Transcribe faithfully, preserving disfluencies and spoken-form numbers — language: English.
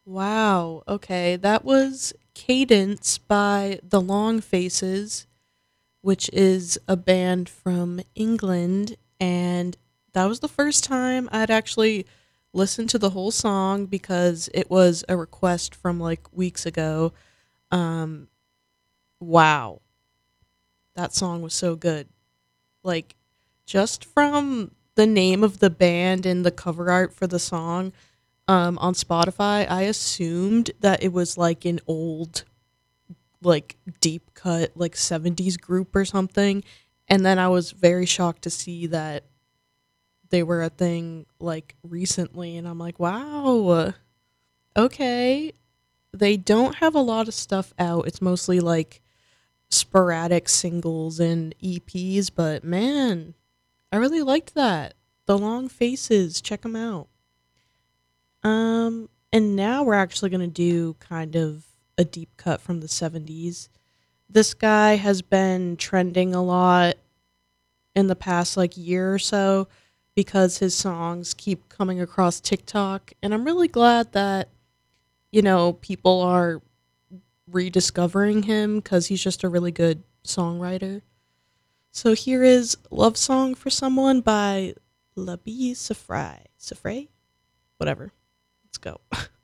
Wow. Okay, that was Cadence by The Long Faces, which is a band from England, and that was the first time I'd actually listened to the whole song because it was a request from like weeks ago. Um wow. That song was so good. Like just from the name of the band and the cover art for the song, um, on Spotify, I assumed that it was like an old, like deep cut, like seventies group or something. And then I was very shocked to see that they were a thing like recently. And I'm like, wow, okay. They don't have a lot of stuff out. It's mostly like sporadic singles and E Ps, but man, I really liked that. The Long Faces, check them out. Um, and now we're actually going to do kind of a deep cut from the seventies. This guy has been trending a lot in the past like year or so because his songs keep coming across TikTok, and I'm really glad that, you know, people are rediscovering him cuz he's just a really good songwriter. So here is Love Song for Someone by Labi Safrai. Safrai? Whatever. Let's go.